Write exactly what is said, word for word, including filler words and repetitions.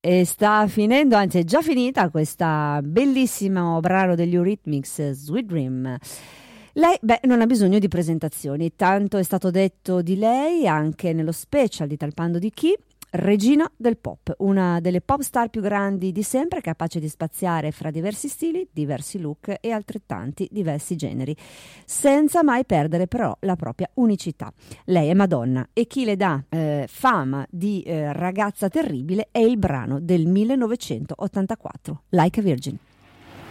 E sta finendo, anzi è già finita questa bellissimo brano degli Eurythmics, Sweet Dream. Lei, beh, non ha bisogno di presentazioni, tanto è stato detto di lei anche nello special di Talpando di Chi. Regina del pop, una delle pop star più grandi di sempre, capace di spaziare fra diversi stili, diversi look e altrettanti diversi generi, senza mai perdere però la propria unicità. Lei è Madonna e chi le dà eh, fama di eh, ragazza terribile è il brano del millenovecentottantaquattro, Like a Virgin.